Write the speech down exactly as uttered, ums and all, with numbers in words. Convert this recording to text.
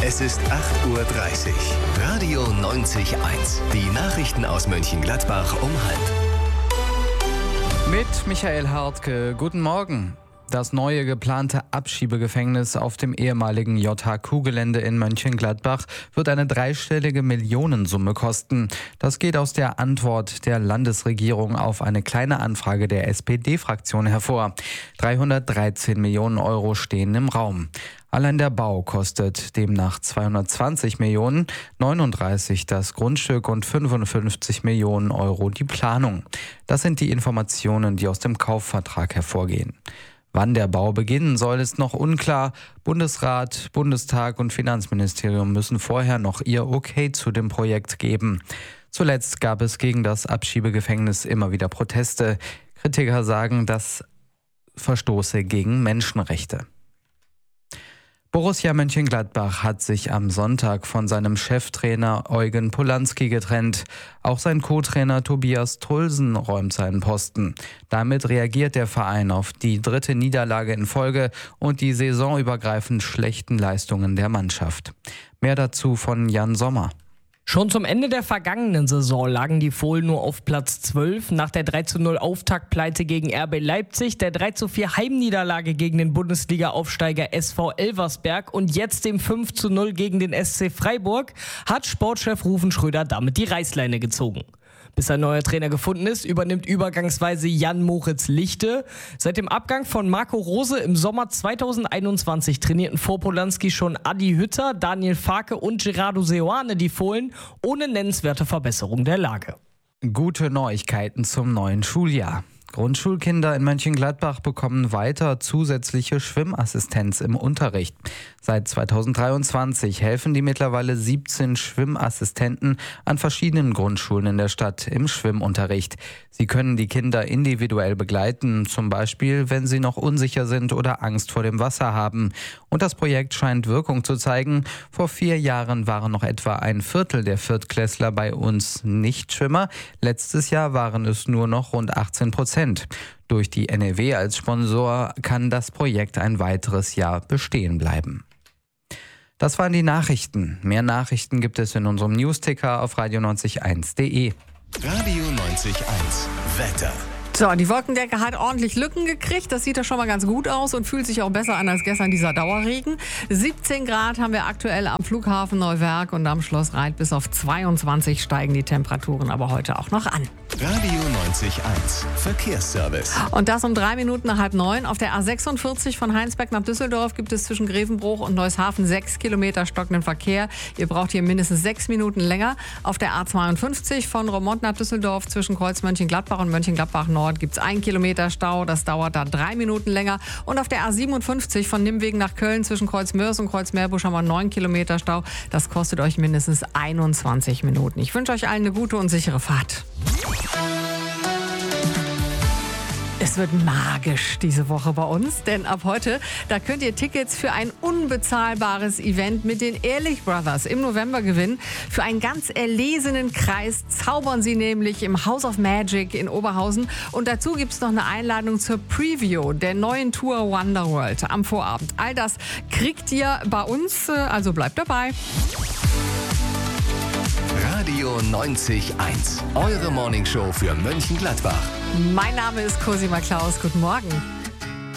Es ist acht Uhr dreißig. Radio neunzig Komma eins. Die Nachrichten aus Mönchengladbach um halb. Mit Michael Hartke. Guten Morgen. Das neue geplante Abschiebegefängnis auf dem ehemaligen J H Q-Gelände in Mönchengladbach wird eine dreistellige Millionensumme kosten. Das geht aus der Antwort der Landesregierung auf eine kleine Anfrage der S P D-Fraktion hervor. dreihundertdreizehn Millionen Euro stehen im Raum. Allein der Bau kostet demnach zweihundertzwanzig Millionen, neununddreißig das Grundstück und fünfundfünfzig Millionen Euro die Planung. Das sind die Informationen, die aus dem Kaufvertrag hervorgehen. Wann der Bau beginnen soll, ist noch unklar. Bundesrat, Bundestag und Finanzministerium müssen vorher noch ihr Okay zu dem Projekt geben. Zuletzt gab es gegen das Abschiebegefängnis immer wieder Proteste. Kritiker sagen, das verstoße gegen Menschenrechte. Borussia Mönchengladbach hat sich am Sonntag von seinem Cheftrainer Eugen Polanski getrennt. Auch sein Co-Trainer Tobias Trulsen räumt seinen Posten. Damit reagiert der Verein auf die dritte Niederlage in Folge und die saisonübergreifend schlechten Leistungen der Mannschaft. Mehr dazu von Jan Sommer. Schon zum Ende der vergangenen Saison lagen die Fohlen nur auf Platz zwölf. Nach der drei zu null Auftaktpleite gegen R B Leipzig, der drei zu vier Heimniederlage gegen den Bundesliga-Aufsteiger S V Elversberg und jetzt dem fünf zu null gegen den S C Freiburg hat Sportchef Rufen Schröder damit die Reißleine gezogen. Bis ein neuer Trainer gefunden ist, übernimmt übergangsweise Jan-Moritz Lichte. Seit dem Abgang von Marco Rose im Sommer zweitausendeinundzwanzig trainierten vor Polanski schon Adi Hütter, Daniel Farke und Gerardo Seoane die Fohlen, ohne nennenswerte Verbesserung der Lage. Gute Neuigkeiten zum neuen Schuljahr. Grundschulkinder in Mönchengladbach bekommen weiter zusätzliche Schwimmassistenz im Unterricht. Seit zweitausenddreiundzwanzig helfen die mittlerweile siebzehn Schwimmassistenten an verschiedenen Grundschulen in der Stadt im Schwimmunterricht. Sie können die Kinder individuell begleiten, zum Beispiel, wenn sie noch unsicher sind oder Angst vor dem Wasser haben. Und das Projekt scheint Wirkung zu zeigen. Vor vier Jahren waren noch etwa ein Viertel der Viertklässler bei uns Nichtschwimmer. Letztes Jahr waren es nur noch rund achtzehn Prozent. Durch die N R W als Sponsor kann das Projekt ein weiteres Jahr bestehen bleiben. Das waren die Nachrichten. Mehr Nachrichten gibt es in unserem Newsticker auf radio neunzig Komma eins punkt de. Radio neunzig Komma eins. Wetter. So, die Wolkendecke hat ordentlich Lücken gekriegt. Das sieht ja schon mal ganz gut aus und fühlt sich auch besser an als gestern dieser Dauerregen. siebzehn Grad haben wir aktuell am Flughafen Neuwerk und am Schloss Reit. Bis auf zweiundzwanzig steigen die Temperaturen aber heute auch noch an. Radio neunzig Komma eins. Verkehrsservice. Und das um drei Minuten nach halb neun. Auf der A sechsundvierzig von Heinsberg nach Düsseldorf gibt es zwischen Grevenbruch und Neushafen sechs Kilometer stockenden Verkehr. Ihr braucht hier mindestens sechs Minuten länger. Auf der A zweiundfünfzig von Romont nach Düsseldorf zwischen Kreuz Mönchengladbach und Mönchengladbach Nord gibt es ein Kilometer Stau. Das dauert da drei Minuten länger. Und auf der A siebenundfünfzig von Nimwegen nach Köln zwischen Kreuz Mörs und Kreuz Meerbusch haben wir neun Kilometer Stau. Das kostet euch mindestens einundzwanzig Minuten. Ich wünsche euch allen eine gute und sichere Fahrt. Es wird magisch diese Woche bei uns, denn ab heute, da könnt ihr Tickets für ein unbezahlbares Event mit den Ehrlich Brothers im November gewinnen. Für einen ganz erlesenen Kreis zaubern sie nämlich im House of Magic in Oberhausen. Und dazu gibt es noch eine Einladung zur Preview der neuen Tour Wonderworld am Vorabend. All das kriegt ihr bei uns, also bleibt dabei. Radio neunzig Komma eins. Eure Morningshow für Mönchengladbach. Mein Name ist Cosima Klaus. Guten Morgen.